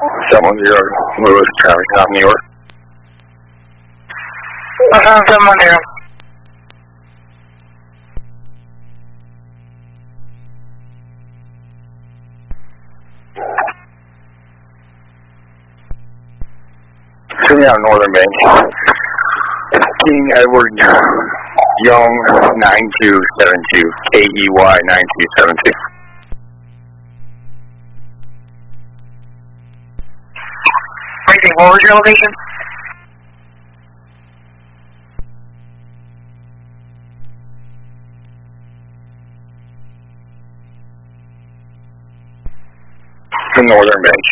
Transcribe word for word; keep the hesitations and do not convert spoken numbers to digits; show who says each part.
Speaker 1: seven one zero, Lewis, traffic out New York.
Speaker 2: Uh-huh, seven one zero.
Speaker 1: Shooting out Northern Bank. King Edward Young nine two seven two, K E Y nine two seven two.
Speaker 2: Briefing, what was your location?
Speaker 1: The Northern Bank.